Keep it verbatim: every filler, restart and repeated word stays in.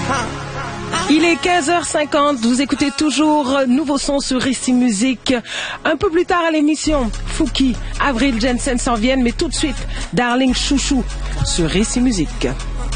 Il est quinze heures cinquante, vous écoutez toujours Nouveau Son sur Ici Musique. Un peu plus tard à l'émission, Fouki, Avril Jensen s'en viennent, mais tout de suite, Darling Chouchou sur Ici Musique.